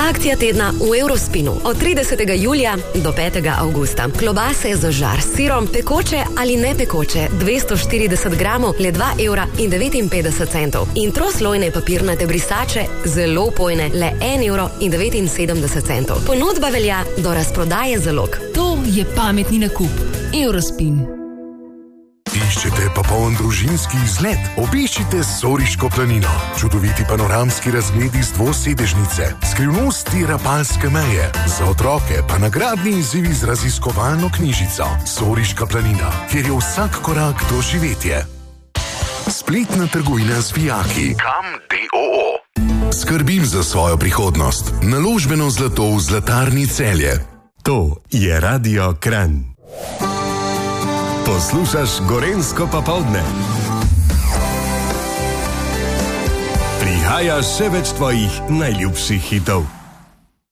Akcija tedna v Eurospinu od 30. julija do 5. avgusta. Klobase za žar s sirom, pekoče ali ne pekoče, 240 gramov, le 2,59 €. In troslojne papirnate brisače, zelo pojne, le 1,79 €. Ponudba velja do razprodaje zalog. To je pametni nakup. Eurospin. Iščete popoln družinski izlet? Obiščite Soriško planino. Čudoviti panoramski razgledi z dvosedežnice, skrivnosti Rapalske meje, za otroke pa nagradni izzivi z raziskovalno knjižico. Soriška planina, kjer je vsak korak doživetje. Spletna trgovina z vijaki. Kam d.o.o. Skrbim za svojo prihodnost. Naložbeno zlato v Zlatarni Celje. To je Radio Kranj. Poslušaš Gorenjsko popoldne. Prihaja še več tvojih najljubših hitov.